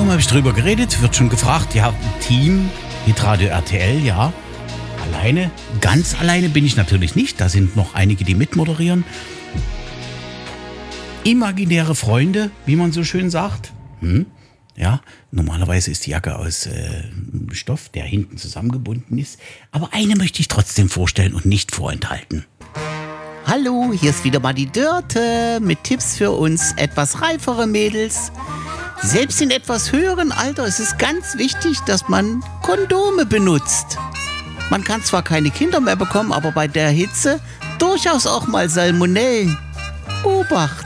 Kaum habe ich drüber geredet, wird schon gefragt, ja, Team, Hitradio RTL, ja. Alleine, ganz alleine bin ich natürlich nicht. Da sind noch einige, die mitmoderieren. Imaginäre Freunde, wie man so schön sagt. Ja, normalerweise ist die Jacke aus Stoff, der hinten zusammengebunden ist. Aber eine möchte ich trotzdem vorstellen und nicht vorenthalten. Hallo, hier ist wieder mal die Dörte mit Tipps für uns etwas reifere Mädels. Selbst in etwas höheren Alter ist es ganz wichtig, dass man Kondome benutzt. Man kann zwar keine Kinder mehr bekommen, aber bei der Hitze durchaus auch mal Salmonellen. Obacht!